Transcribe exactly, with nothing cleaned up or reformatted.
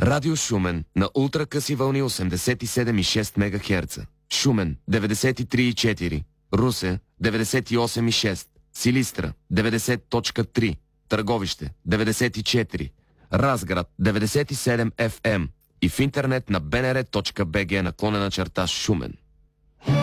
Радио Шумен на ултракъси вълни осемдесет и седем и шест мегахерца. Шумен деветдесет и три и четири. Русе деветдесет и осем и шест. Силистра деветдесет точка три. Търговище деветдесет и четири. Разград деветдесет и седем еф ем и в интернет на бнр точка бг наклонена черта Шумен.